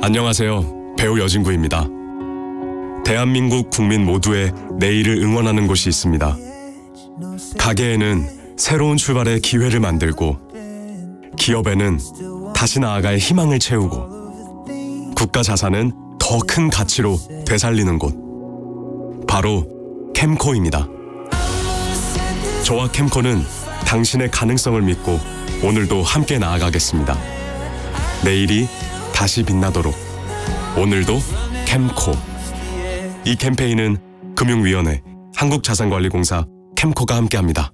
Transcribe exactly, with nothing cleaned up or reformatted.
안녕하세요. 배우 여진구입니다. 대한민국 국민 모두의 내일을 응원하는 곳이 있습니다. 가게에는 새로운 출발의 기회를 만들고, 기업에는 다시 나아갈 희망을 채우고, 국가 자산은 더 큰 가치로 되살리는 곳, 바로 캠코입니다. 저와 캠코는 당신의 가능성을 믿고 오늘도 함께 나아가겠습니다. 내일이 다시 빛나도록 오늘도 캠코. 이 캠페인은 금융위원회, 한국자산관리공사 캠코가 함께합니다.